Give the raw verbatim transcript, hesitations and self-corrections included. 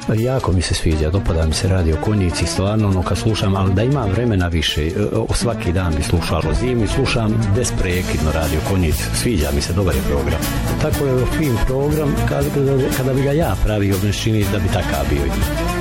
Jako mi se sviđa, dopada mi se Radio Konjici, stvarno ono kad slušam, ali da imam vremena više, svaki dan bi slušao zimu i slušam besprekidno Radio Konjici, sviđa mi se, dobar je program. Tako je fin program, kada, kada bi ga ja pravio, me čini da bi takav bio.